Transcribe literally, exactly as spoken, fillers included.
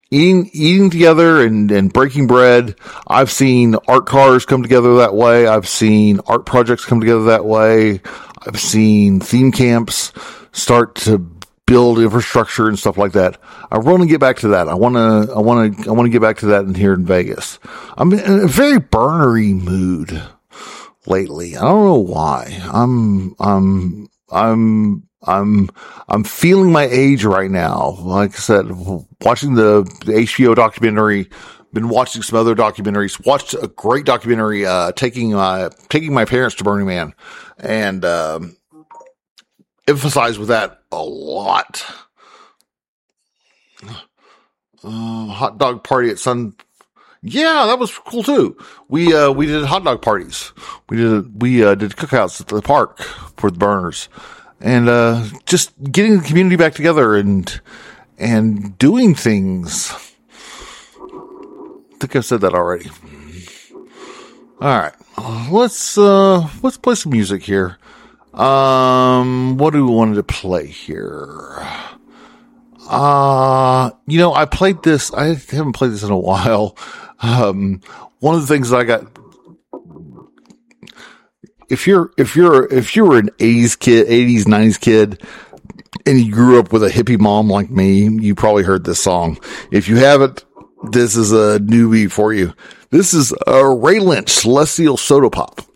eating, eating together and, and breaking bread. I've seen art cars come together that way. I've seen art projects come together that way. I've seen theme camps start to build infrastructure and stuff like that. I want to get back to that. I want to, I want to, I want to get back to that in here in Vegas. I'm in a very burnery mood lately. I don't know why. I'm, I'm, I'm, I'm, I'm feeling my age right now. Like I said, watching the, the H B O documentary, been watching some other documentaries, watched a great documentary, uh, taking, uh, taking my parents to Burning Man, and, um, emphasized with that a lot. Uh, hot dog party at Sun. Yeah, that was cool too. We, uh, we did hot dog parties. We did, we, uh, did cookouts at the park for the burners, and, uh, just getting the community back together and, and doing things. I think I've said that already. All right. Let's, uh, let's play some music here. Um, what do we want to play here? Uh, you know, I played this, I haven't played this in a while. Um, one of the things that I got, if you're, if you're, if you were an eighties kid, eighties, nineties kid, and you grew up with a hippie mom like me, you probably heard this song. If you haven't, this is a newbie for you. This is uh, Ray Lynch, Celestial Soda Pop.